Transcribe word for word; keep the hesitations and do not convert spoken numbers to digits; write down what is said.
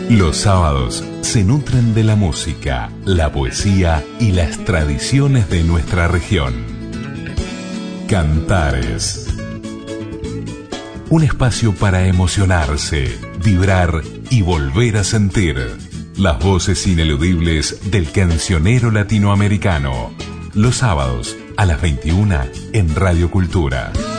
Los sábados se nutren de la música, la poesía y las tradiciones de nuestra región. Cantares. Un espacio para emocionarse, vibrar y volver a sentir. Las voces ineludibles del cancionero latinoamericano. Los sábados a las veintiuna en Radio Cultura.